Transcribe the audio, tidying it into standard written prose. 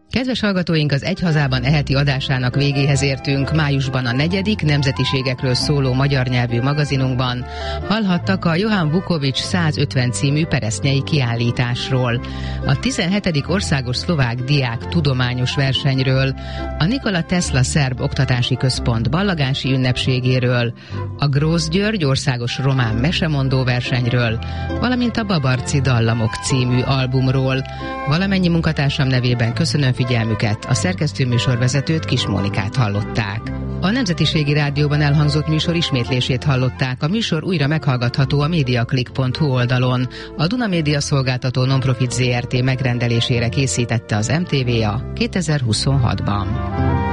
Kedves hallgatóink, az Egy hazában eheti adásának végéhez értünk. Májusban a 4. nemzetiségekről szóló magyar nyelvű magazinunkban hallhattak a Johann Vukovics 150 című peresznyei kiállításról, a 17. országos szlovák diák tudományos versenyről, a Nikola Tesla szerb oktatási központ ballagási ünnepségéről, a Grósz György országos román mesemondó versenyről, valamint a Babarci dallamok című albumról. Valamennyi munkatársam nevében köszönöm figyelmüket, a szerkesztőműsorvezetőt, Kis Mónikát hallották. A Nemzetiségi Rádióban elhangzott műsor ismétlését hallották. A műsor újra meghallgatható a mediaclick.hu oldalon. A Duna Média Szolgáltató Nonprofit Zrt. Megrendelésére készítette az MTV-a 2026-ban.